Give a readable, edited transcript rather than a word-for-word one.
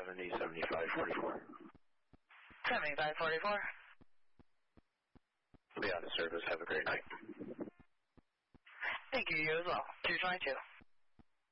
7544. 7544. Be out of service. Have a great night. Thank you, you as well. 222.